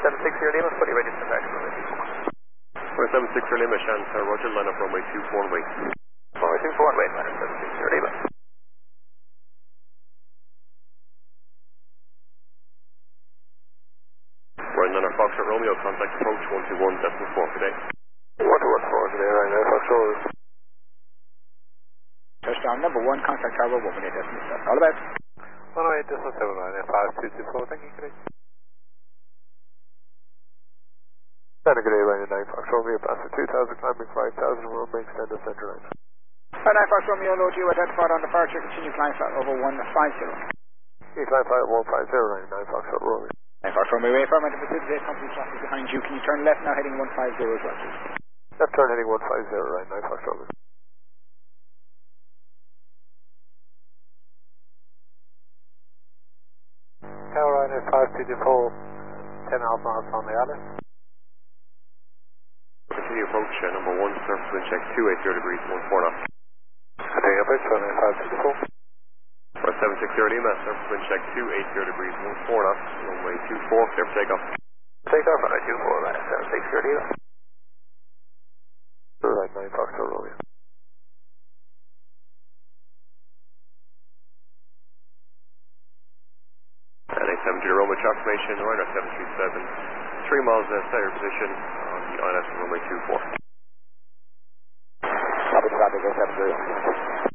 760 Lima, fully ready to back runway 24. 760 Lima, Shannon, Roger, line up runway 24 and wait. Runway 24 and wait, man, 760 Lima. Right, Niner Foxtrot Romeo, contact approach 121.4 today. 1214 today, right now, Foxtrot. Touchdown number 1, contact Tower, 118.7. All the best. 118.7, right now, 5224, thank you, good day. Good day, right now, 9 Fox Romeo, passing 2000, climbing 5000, runway extended center line. 9 Fox Romeo, load you identified on departure, continue climb flight over 150. Continue climb flight 150, right now, 9 Fox Romeo. 9 Fox Romeo, affirmative, facilitate company traffic behind you. Can you turn left now, heading 150 as well, please? Left turn heading 150, right, 9 Fox Romeo. Tower right now, 5224, 10 half miles on the island. Continue approach, number 1, surface wind check 280 degrees, 14 knots. Continue approach, runway 524. 760 Lima, surface wind check 280 degrees, 14 knots, runway 24, clear for takeoff. Takeoff, runway 24, right, 760 Lima. Right, 9 Foxtrot Romeo. And a 70 Roma track formation, Ryanair 737, 3 miles center position on the ILS runway 24. Copy, traffic, 70.